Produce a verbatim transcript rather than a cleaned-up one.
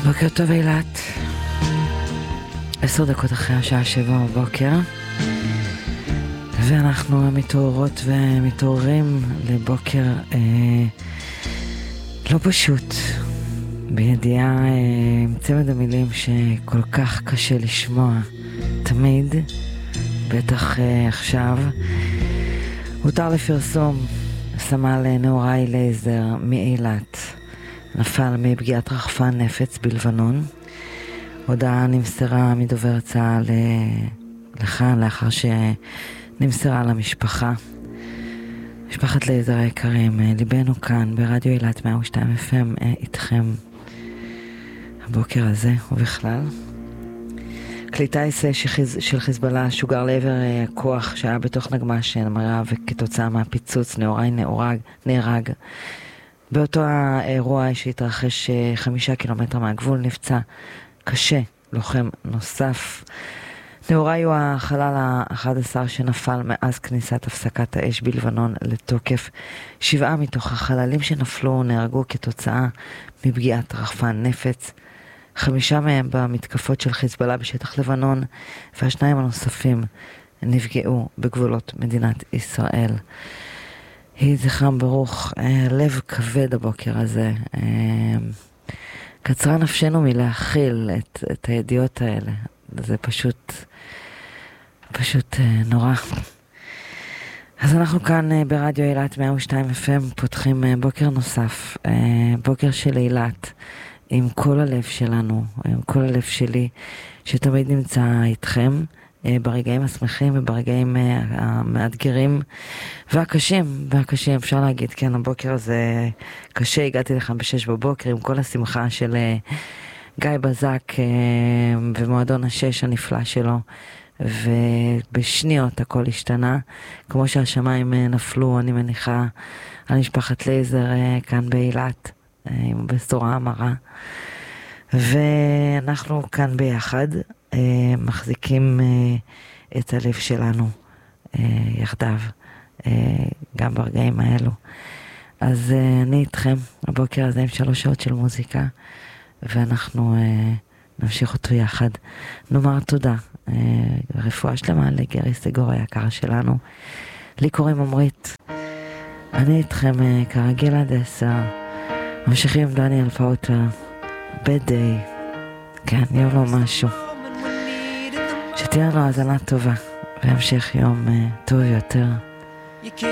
בוקר טוב אילת, עשר דקות אחרי השעה שבע בבוקר, ואנחנו מתעוררות ומתעוררים לבוקר אה, לא פשוט, בידיעה אה, עם צמד המילים שכל כך קשה לשמוע תמיד, בטח אה, עכשיו. הותר לפרסום, סמל נאורי לייזר מאילת נפל מפגיעת רחפן נפץ בלבנון. הודעה נמסרה מדובר צה"ל לכאן לאחר שנמסרה למשפחה. משפחת לייזר היקרים, ליבנו כאן ברדיו אילת מאה ושתיים אף אם איתכם הבוקר הזה ובכלל. כלי טיס של חיזבאללה שוגר לעבר הכוח שהיה בתוך נגמ"ש שנמראה, וכתוצאה מהפיצוץ נאורי נהרג נהרג. באותו האירוע שהתרחש חמישה קילומטר מהגבול נפצע קשה לוחם נוסף. נאורי הוא החלל ה-אחד עשר שנפל מאז כניסת הפסקת האש בלבנון לתוקף. שבעה מתוך החללים שנפלו נהרגו כתוצאה מפגיעת רחפן נפץ. חמישה מהם במתקפות של חיזבאללה בשטח לבנון, והשניים הנוספים נפגעו בגבולות מדינת ישראל. יהי זכרם ברוך. לב כבד הבוקר הזה. קצרה נפשנו מלהכיל את, את הידיעות האלה. זה פשוט, פשוט נורא. אז אנחנו כאן ברדיו אילת מאה ושתיים אף אם פותחים בוקר נוסף, בוקר של אילת, עם כל הלב שלנו, עם כל הלב שלי, שתמיד נמצא איתכם, ברגעים השמחים וברגעים המאתגרים והקשים, והקשים אפשר להגיד, כן, הבוקר הזה קשה. הגעתי לכאן בשש בבוקר עם כל השמחה של גיא בזק ומועדון השש הנפלא שלו, ובשניות הכל השתנה, כמו שהשמיים נפלו, אני מניחה, על משפחת לייזר כאן באילת, עם בשורה המרה. ואנחנו כאן ביחד מחזיקים את הלב שלנו יחדיו גם ברגעים האלו. אז אני איתכם הבוקר הזה עם שלוש שעות של מוזיקה, ואנחנו נמשיך אותו יחד. נאמר תודה, רפואה שלמה לגרי סגור היקר שלנו. לי קוראים עמרית, אני איתכם כרגיל עד עשר. ממשיכים עם דניאל פאוטר, Bad Day. כן, יום לא משהו. שתהיה לנו האזנה טובה, והמשך יום uh, טוב יותר.